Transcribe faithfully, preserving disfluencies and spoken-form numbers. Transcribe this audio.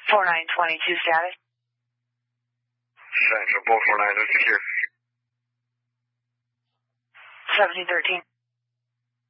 four nine twenty-two status. Central, four four nine, secure. seventeen thirteen.